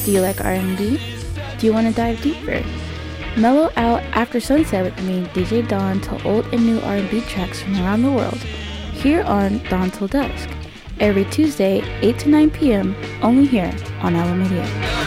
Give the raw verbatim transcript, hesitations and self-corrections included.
Do you like R and B? Do you want to dive deeper? Mellow out after sunset with me, D J Dawn, to old and new R and B tracks from around the world, here on Dawn Till Dusk, every Tuesday, eight to nine p.m., only here on Ala Media.